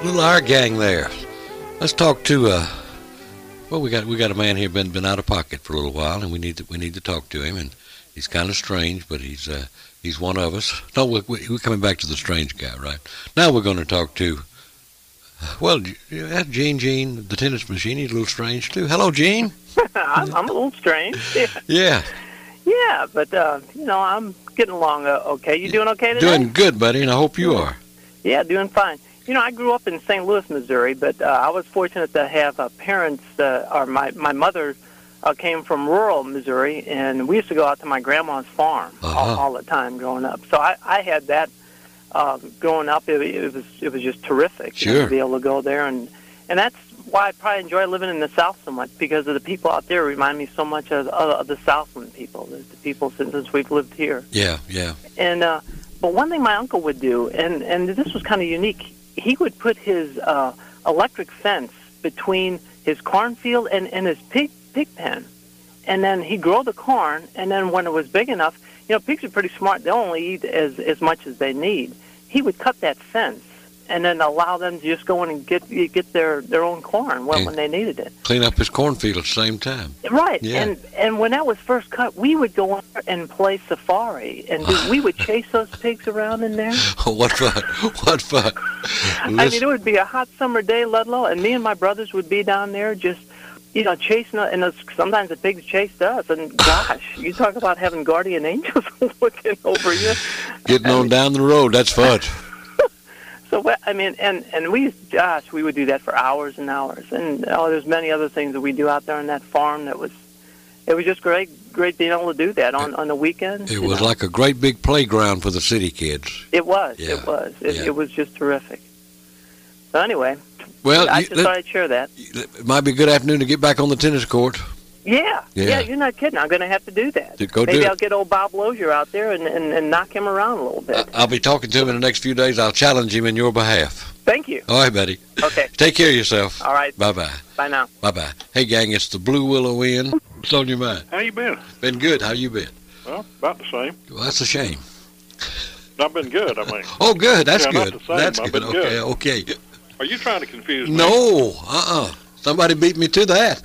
Little our gang there. Let's talk to well, we got a man here been out of pocket for a little while, and we need to talk to him. And he's kind of strange, but he's one of us. No, we're coming back to the strange guy, right? Now we're going to talk to. Well, that's Gene, the tennis machine. He's a little strange too. Hello, Gene. I'm a little strange. Yeah. Yeah, but I'm getting along okay. You doing okay today? Doing good, buddy, and I hope you are. Yeah, doing fine. I grew up in St. Louis, Missouri, but I was fortunate to have parents, or my mother came from rural Missouri, and we used to go out to my grandma's farm all the time growing up. So I had that growing up. It was just terrific to be able to go there, and that's why I probably enjoy living in the South so much, because of the people out there remind me so much of the Southland people, the people since we've lived here. Yeah, yeah. And but one thing my uncle would do, and this was kind of unique, he would put his electric fence between his cornfield and his pig pen. And then he'd grow the corn, and then when it was big enough, pigs are pretty smart. They'll only eat as much as they need. He would cut that fence and then allow them to just go in and get their own corn when they needed it. Clean up his cornfield at the same time. Right. Yeah. And when that was first cut, we would go and play safari, and we would chase those pigs around in there. What fun. What fun. I mean, it would be a hot summer day, Ludlow, and me and my brothers would be down there just, chasing, and sometimes the pigs chased us, and gosh, you talk about having guardian angels looking over you. Getting on down the road, that's fun. So, I mean, and we would do that for hours and hours. And there's many other things that we do out there on that farm it was just great being able to do that on the weekends. It was like a great big playground for the city kids. It was. Yeah. It was. It was just terrific. So anyway, well, I just thought I'd share that. It might be a good afternoon to get back on the tennis court. Yeah, you're not kidding. I'm going to have to do that. Maybe I'll get old Bob Lozier out there and knock him around a little bit. I'll be talking to him in the next few days. I'll challenge him in your behalf. Thank you. All right, buddy. Okay. Take care of yourself. All right. Bye-bye. Bye now. Bye-bye. Hey, gang, it's the Blue Willow Inn. What's on your mind? How you been? Been good. How you been? Well, about the same. Well, that's a shame. I've been good, I mean. Oh, good. That's good. Not the same. That's I've good. been good. Okay. Are you trying to confuse me? No. Somebody beat me to that.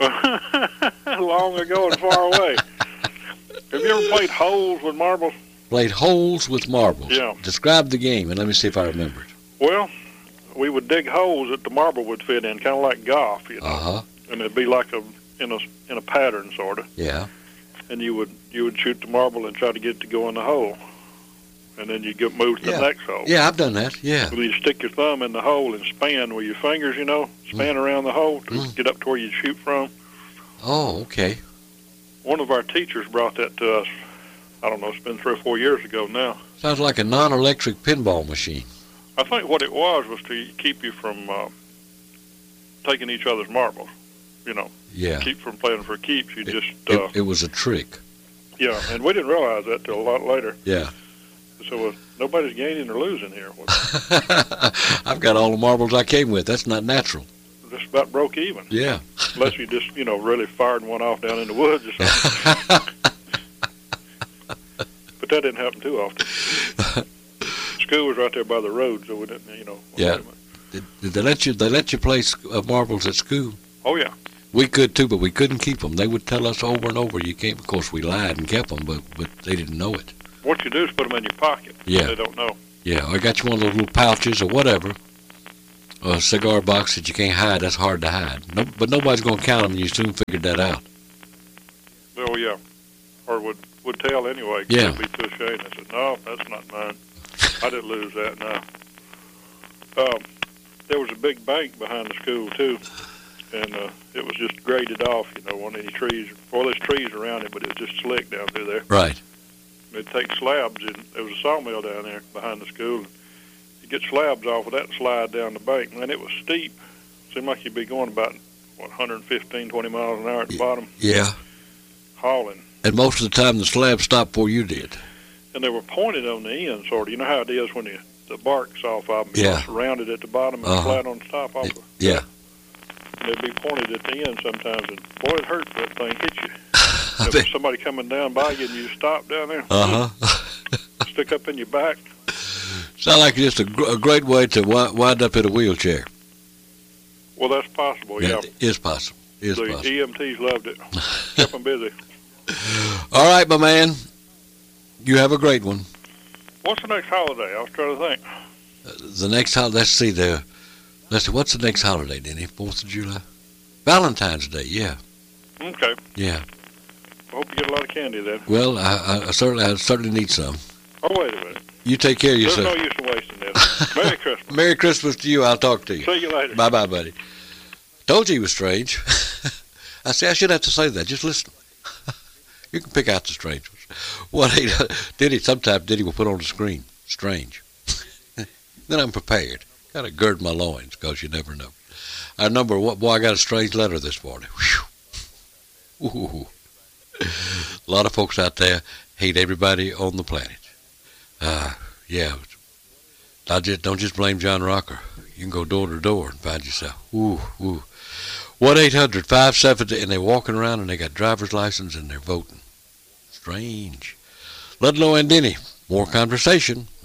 Long ago and far away. Have you ever played holes with marbles? Played holes with marbles. Yeah. Describe the game, and let me see if I remember it. Well, we would dig holes that the marble would fit in, kind of like golf, Uh-huh. And it'd be like in a pattern, sort of. Yeah. And you would shoot the marble and try to get it to go in the hole. And then you move to the next hole. Yeah, I've done that, yeah. Well, you stick your thumb in the hole and span with your fingers, span around the hole to get up to where you shoot from. Oh, okay. One of our teachers brought that to us, I don't know, it's been 3 or 4 years ago now. Sounds like a non-electric pinball machine. I think what it was to keep you from taking each other's marbles, Yeah. Keep from playing for keeps. It was a trick. Yeah, and we didn't realize that till a lot later. Yeah. So nobody's gaining or losing here. I've got all the marbles I came with. That's not natural. Just about broke even. Yeah. Unless you just, really fired one off down in the woods or something. But that didn't happen too often. School was right there by the road, so we didn't, Yeah. Did they let you play marbles at school? Oh, yeah. We could too, but we couldn't keep them. They would tell us over and over, you can't. Of course, we lied and kept them, but they didn't know it. What you do is put them in your pocket. Yeah. They don't know. Yeah, I got you one of those little pouches or whatever. Or a cigar box that you can't hide. That's hard to hide. But nobody's going to count them, and you soon figured that out. Oh, yeah. Or would tell anyway. Yeah. They'd be too ashamed. I said, no, that's not mine. I didn't lose that, no. There was a big bank behind the school, too. And it was just graded off, on any trees. Well, there's trees around it, but it was just slick down through there. Right. They'd take slabs, and there was a sawmill down there behind the school. You get slabs off of that and slide down the bank. Man, it was steep. Seemed like you'd be going about, 115, 20 miles an hour at the bottom. Yeah. Hauling. And most of the time, the slab stopped before you did. And they were pointed on the end, sort of. You know how it is when the bark's off of them. Yeah. It's rounded at the bottom and flat on the top off of it. Yeah. And they'd be pointed at the end sometimes, and boy, it hurt that thing hit you. If there's somebody coming down by you and you stop down there, Uh-huh. stick up in your back. Sound like just a great way to wind up in a wheelchair. Well, that's possible, yeah. It is possible. It is The possible. EMTs loved it. Kept them busy. All right, my man. You have a great one. What's the next holiday? I was trying to think. The next holiday, let's see, what's the next holiday, Denny? 4th of July? Valentine's Day, yeah. Okay. Yeah. I hope you get a lot of candy then. Well, I certainly need some. Oh, wait a minute. You take care of There's yourself. no use in wasting this. Merry Christmas. Merry Christmas to you. I'll talk to you. See you later. Bye-bye, buddy. Told you he was strange. I shouldn't have to say that. Just listen. You can pick out the strange ones. Sometimes Diddy will put on the screen, strange. Then I'm prepared. Got to gird my loins, because you never know. I I got a strange letter this morning. Whew. Ooh. A lot of folks out there hate everybody on the planet. Yeah. Don't just blame John Rocker. You can go door to door and find yourself. Ooh. 1-800-570, and they're walking around and they got driver's license and they're voting. Strange. Ludlow and Denny, more conversation